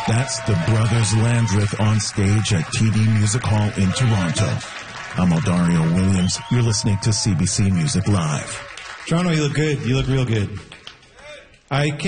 That's the Brothers Landreth on stage at TD Music Hall in Toronto. I'm Eldario Williams. You're listening to CBC Music Live. Toronto, you look good. You look real good. I can't